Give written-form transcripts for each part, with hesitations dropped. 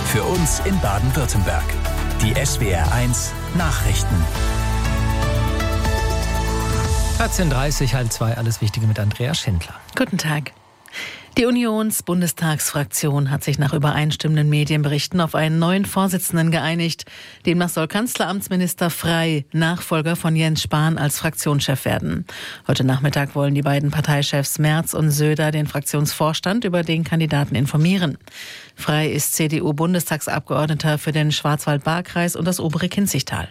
Für uns in Baden-Württemberg. Die SWR1 Nachrichten. 13.30 14:30, alles Wichtige mit Andrea Schindler. Guten Tag. Die Unions-Bundestagsfraktion hat sich nach übereinstimmenden Medienberichten auf einen neuen Vorsitzenden geeinigt. Demnach soll Kanzleramtsminister Frey Nachfolger von Jens Spahn als Fraktionschef werden. Heute Nachmittag wollen die beiden Parteichefs Merz und Söder den Fraktionsvorstand über den Kandidaten informieren. Frey ist CDU-Bundestagsabgeordneter für den Schwarzwald-Baar-Kreis und das obere Kinzigtal.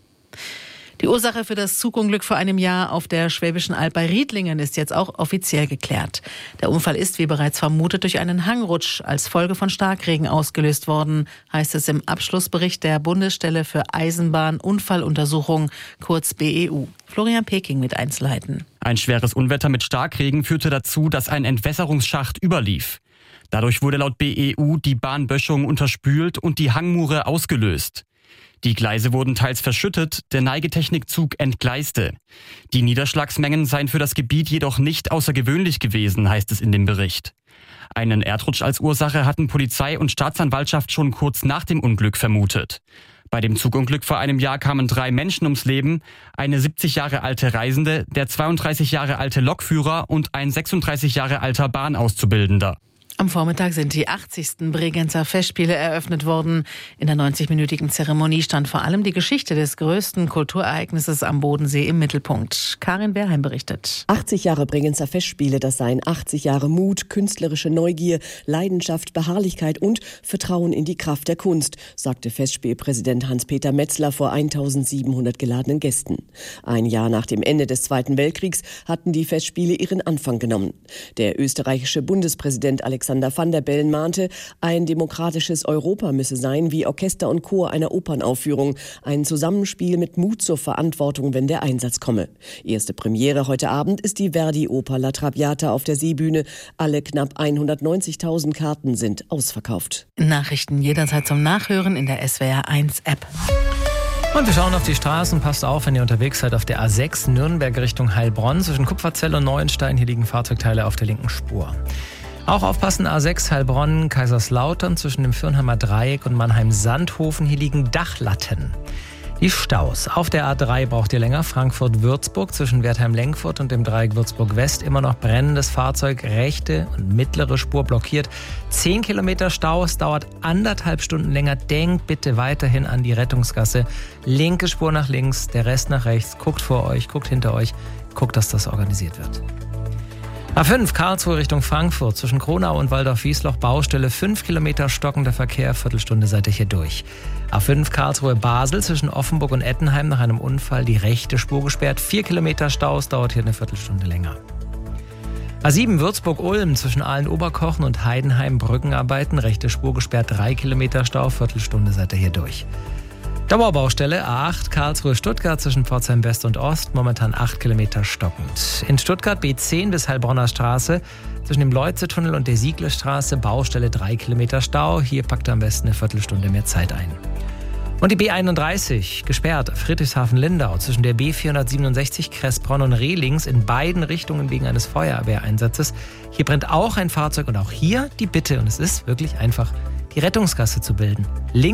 Die Ursache für das Zugunglück vor einem Jahr auf der Schwäbischen Alb bei Riedlingen ist jetzt auch offiziell geklärt. Der Unfall ist, wie bereits vermutet, durch einen Hangrutsch als Folge von Starkregen ausgelöst worden, heißt es im Abschlussbericht der Bundesstelle für Eisenbahn-Unfalluntersuchung, kurz BEU. Florian Peking mit Einzelheiten. Ein schweres Unwetter mit Starkregen führte dazu, dass ein Entwässerungsschacht überlief. Dadurch wurde laut BEU die Bahnböschung unterspült und die Hangmure ausgelöst. Die Gleise wurden teils verschüttet, der Neigetechnikzug entgleiste. Die Niederschlagsmengen seien für das Gebiet jedoch nicht außergewöhnlich gewesen, heißt es in dem Bericht. Einen Erdrutsch als Ursache hatten Polizei und Staatsanwaltschaft schon kurz nach dem Unglück vermutet. Bei dem Zugunglück vor einem Jahr kamen 3 Menschen ums Leben, eine 70 Jahre alte Reisende, der 32 Jahre alte Lokführer und ein 36 Jahre alter Bahnauszubildender. Am Vormittag sind die 80. Bregenzer Festspiele eröffnet worden. In der 90-minütigen Zeremonie stand vor allem die Geschichte des größten Kulturereignisses am Bodensee im Mittelpunkt. Karin Berheim berichtet. 80 Jahre Bregenzer Festspiele, das seien 80 Jahre Mut, künstlerische Neugier, Leidenschaft, Beharrlichkeit und Vertrauen in die Kraft der Kunst, sagte Festspielpräsident Hans-Peter Metzler vor 1700 geladenen Gästen. Ein Jahr nach dem Ende des Zweiten Weltkriegs hatten die Festspiele ihren Anfang genommen. Der österreichische Bundespräsident Alexander Van der Bellen mahnte, ein demokratisches Europa müsse sein wie Orchester und Chor einer Opernaufführung, ein Zusammenspiel mit Mut zur Verantwortung, wenn der Einsatz komme. Erste Premiere heute Abend ist die Verdi-Oper La Traviata auf der Seebühne. Alle knapp 190.000 Karten sind ausverkauft. Nachrichten jederzeit zum Nachhören in der SWR1-App. Und wir schauen auf die Straßen. Passt auf, wenn ihr unterwegs seid auf der A6 Nürnberg Richtung Heilbronn. Zwischen Kupferzell und Neuenstein, hier liegen Fahrzeugteile auf der linken Spur. Auch aufpassen, A6 Heilbronn, Kaiserslautern zwischen dem Fürnheimer Dreieck und Mannheim-Sandhofen. Hier liegen Dachlatten. Die Staus. Auf der A3 braucht ihr länger. Frankfurt-Würzburg zwischen Wertheim-Lenkfurt und dem Dreieck Würzburg-West. Immer noch brennendes Fahrzeug. Rechte und mittlere Spur blockiert. 10 Kilometer Stau. Es dauert 1,5 Stunden länger. Denkt bitte weiterhin an die Rettungsgasse. Linke Spur nach links, der Rest nach rechts. Guckt vor euch, guckt hinter euch. Guckt, dass das organisiert wird. A5 Karlsruhe Richtung Frankfurt zwischen Kronau und Waldorf-Wiesloch Baustelle, 5 Kilometer stockender Verkehr, Viertelstunde seid ihr hier durch. A5 Karlsruhe Basel zwischen Offenburg und Ettenheim nach einem Unfall die rechte Spur gesperrt, 4 Kilometer Staus, dauert hier eine Viertelstunde länger. A7 Würzburg-Ulm zwischen Aalen-Oberkochen und Heidenheim Brückenarbeiten, rechte Spur gesperrt, 3 Kilometer Stau, Viertelstunde seid ihr hier durch. Dauerbaustelle A8 Karlsruhe-Stuttgart zwischen Pforzheim West und Ost, momentan 8 Kilometer stockend. In Stuttgart B10 bis Heilbronner Straße zwischen dem Leutze-Tunnel und der Sieglerstraße, Baustelle 3 Kilometer Stau. Hier packt ihr am besten eine Viertelstunde mehr Zeit ein. Und die B31 gesperrt, Friedrichshafen-Lindau zwischen der B467 Kressbronn und Rehlings in beiden Richtungen wegen eines Feuerwehreinsatzes. Hier brennt auch ein Fahrzeug und auch hier die Bitte, und es ist wirklich einfach, die Rettungsgasse zu bilden.